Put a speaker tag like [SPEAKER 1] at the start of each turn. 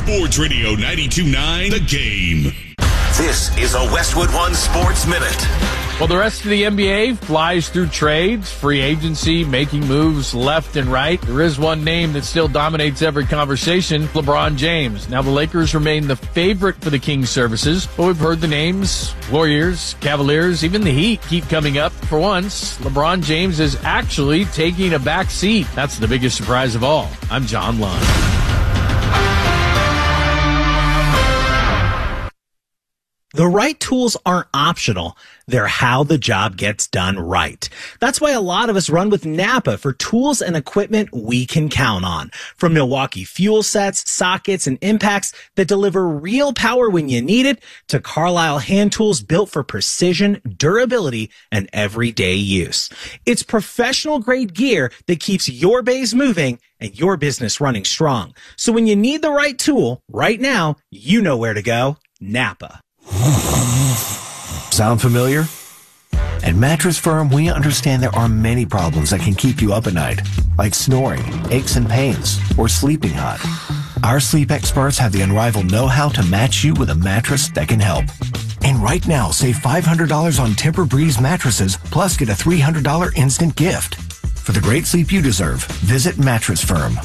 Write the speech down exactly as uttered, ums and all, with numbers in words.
[SPEAKER 1] Sports Radio ninety-two point nine The Game.
[SPEAKER 2] This is a Westwood One Sports Minute.
[SPEAKER 3] Well, the rest of the N B A flies through trades, free agency, making moves left and right. There is one name that still dominates every conversation, LeBron James. Now, the Lakers remain the favorite for the Kings' services, but we've heard the names, Warriors, Cavaliers, even the Heat keep coming up. For once, LeBron James is actually taking a back seat. That's the biggest surprise of all. I'm John Lund.
[SPEAKER 4] The right tools aren't optional. They're how the job gets done right. That's why a lot of us run with Napa for tools and equipment we can count on. From Milwaukee fuel sets, sockets, and impacts that deliver real power when you need it, to Carlisle hand tools built for precision, durability, and everyday use. It's professional grade gear that keeps your bays moving and your business running strong. So when you need the right tool right now, you know where to go. Napa.
[SPEAKER 5] Sound familiar? At Mattress Firm, we understand there are many problems that can keep you up at night, like snoring, aches and pains, or sleeping hot. Our sleep experts have the unrivaled know-how to match you with a mattress that can help. And right now, save five hundred dollars on Tempur-Breeze mattresses, plus get a three hundred dollars instant gift. For the great sleep you deserve, visit Mattress Firm,